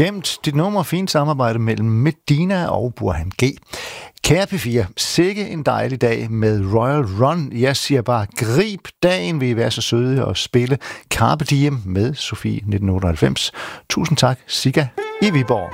Gemt dit nummer, fint samarbejde mellem Medina og Burhan G. Kære P4, sikke en dejlig dag med Royal Run. Jeg siger bare, grib dagen, vil I være så søde og spille Carpe Diem med Sofie 1998. Tusind tak, Sigga i Viborg.